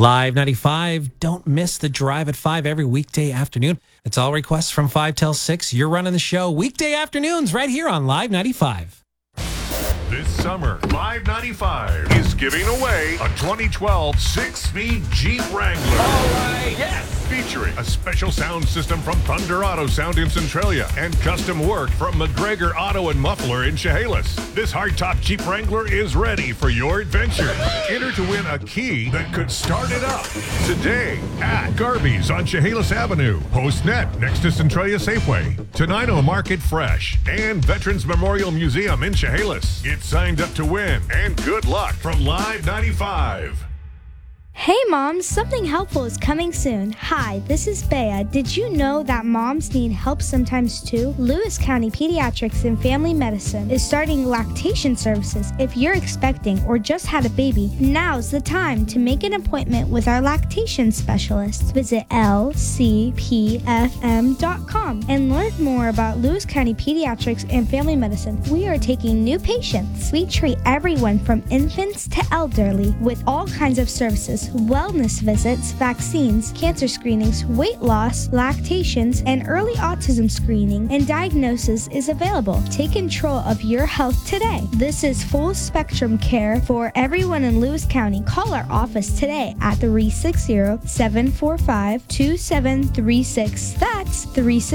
Live 95. Don't miss the Drive at 5 every weekday afternoon. It's all requests from 5 till 6. You're running the show weekday afternoons right here on Live 95. This summer, Live 95 is giving away a 2012 6-speed Jeep Wrangler. All right, yes! Featuring a special sound system from Thunder Auto Sound in Centralia and custom work from McGregor Auto and Muffler in Chehalis. This hardtop Jeep Wrangler is ready for your adventure. Enter to win a key that could start it up today at Garby's on Chehalis Avenue, Postnet next to Centralia Safeway, Tenino Market Fresh, and Veterans Memorial Museum in Chehalis. Get signed up to win, and good luck from Live 95. Hey moms, something helpful is coming soon. Hi, this is Bea. Did you know that moms need help sometimes too? Lewis County Pediatrics and Family Medicine is starting lactation services. If you're expecting or just had a baby, now's the time to make an appointment with our lactation specialist. Visit lcpfm.com and learn more about Lewis County Pediatrics and Family Medicine. We are taking new patients. We treat everyone from infants to elderly with all kinds of services. Wellness visits, vaccines, cancer screenings, weight loss, lactations, and early autism screening and diagnosis is available. Take control of your health today. This is full spectrum care for everyone in Lewis County. Call our office today at 360-745-2736. That's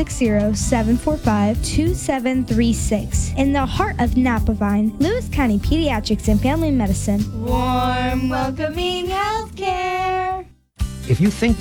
360-745-2736. In the heart of Napavine, Lewis County Pediatrics and Family Medicine. Warm, welcoming healthcare. If you think